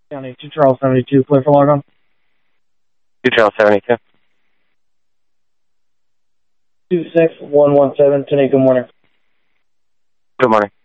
County 2 Charles 72, clear for log on. 2 Charles 72. 26117, Tennessee, good morning. Good morning.